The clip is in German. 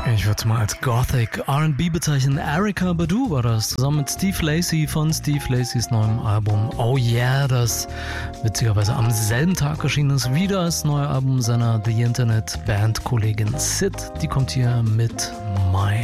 Ich würde es mal als Gothic R&B bezeichnen. Erykah Badu war das, zusammen mit Steve Lacy von Steve Lacys neuem Album Oh Yeah, das witzigerweise am selben Tag erschienen ist, wieder das neue Album seiner The Internet Band Kollegin Sid. Die kommt hier mit My